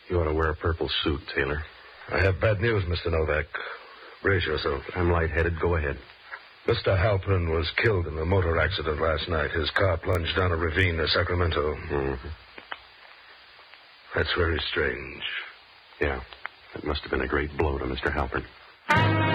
You ought to wear a purple suit, Taylor. I have bad news, Mr. Novak. Brace yourself. I'm lightheaded. Go ahead. Mr. Halpern was killed in a motor accident last night. His car plunged down a ravine near Sacramento. Mm-hmm. That's very strange. Yeah. That must have been a great blow to Mr. Halpern.